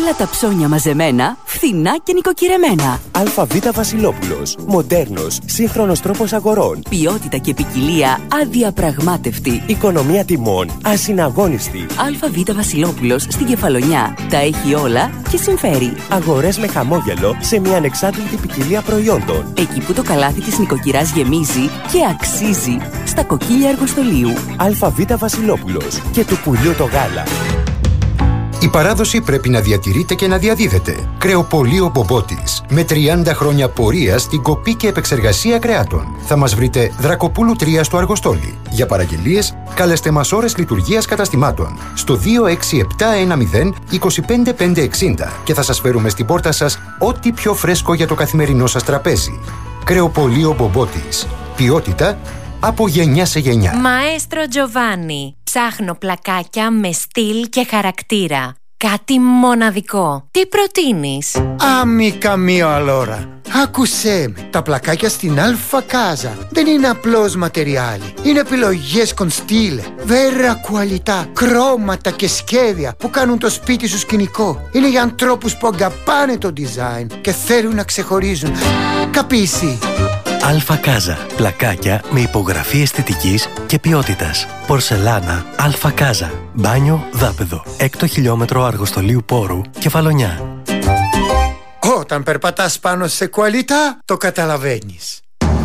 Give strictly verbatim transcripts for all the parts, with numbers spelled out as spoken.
Όλα τα ψώνια μαζεμένα, φθηνά και νοικοκυρεμένα. ΑΒ Βασιλόπουλος. Μοντέρνος, σύγχρονος τρόπος αγορών. Ποιότητα και ποικιλία αδιαπραγμάτευτη. Οικονομία τιμών ασυναγώνιστη. ΑΒ Βασιλόπουλος στην Κεφαλονιά. Τα έχει όλα και συμφέρει. Αγορές με χαμόγελο σε μια ανεξάρτητη ποικιλία προϊόντων. Εκεί που το καλάθι της νοικοκυράς γεμίζει και αξίζει. Στα κοκκίλια Αργοστολίου. ΑΒ Βασιλόπουλος. Και του πουλιού το γάλα. Η παράδοση πρέπει να διατηρείται και να διαδίδεται. Κρεοπωλείο Μπομπότης. Με τριάντα χρόνια πορεία στην κοπή και επεξεργασία κρεάτων. Θα μας βρείτε Δρακοπούλου τρία στο Αργοστόλι. Για παραγγελίες, καλέστε μας ώρες λειτουργίας καταστημάτων στο δύο έξι επτά ένα μηδέν είκοσι πέντε πεντακόσια εξήντα και θα σας φέρουμε στην πόρτα σας ό,τι πιο φρέσκο για το καθημερινό σας τραπέζι. Κρεοπωλείο Μπομπότης. Ποιότητα από γενιά σε γενιά. Μαέστρο Τζοβάνι. Ψάχνω πλακάκια με στυλ και χαρακτήρα. Κάτι μοναδικό. Τι προτείνεις? Amica mio allora. Άκουσέ με. Τα πλακάκια στην Αλφα Κάζα δεν είναι απλώς ματεριάλι. Είναι επιλογές con stile, vera qualità, χρώματα και σχέδια που κάνουν το σπίτι σου σκηνικό. Είναι για ανθρώπους που αγαπάνε το design και θέλουν να ξεχωρίζουν. Καπίσει. Αλφα Κάζα. Πλακάκια με υπογραφή αισθητικής και ποιότητας. Πορσελάνα Αλφα Κάζα. Μπάνιο δάπεδο. Έκτο χιλιόμετρο Αργοστολίου Πόρου, Κεφαλονιά. Όταν περπατάς πάνω σε κουαλιτά, το καταλαβαίνεις.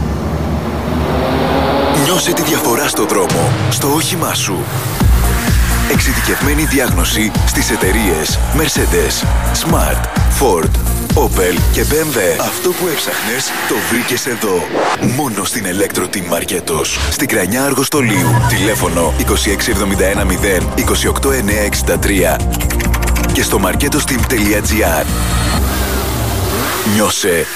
Νιώσε τη διαφορά στο δρόμο, στο όχημά σου. Εξειδικευμένη διάγνωση στις εταιρείες Mercedes, Smart, Ford, Opel και μπι εμ ντάμπλιου. Αυτό που έψαχνες το βρήκες εδώ. Μόνο στην Electro Team Marketos. Στην Κρανιά Αργοστολίου. Τηλέφωνο είκοσι έξι εβδομήντα ένα μηδέν είκοσι οκτώ εννιακόσια εξήντα τρία και στο marketosteam τελεία gr. Νιώσε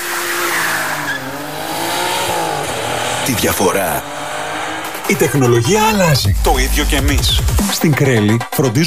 τη διαφορά. Η τεχνολογία αλλάζει. Το ίδιο και εμείς. Στην Κρέλη φροντίζουμε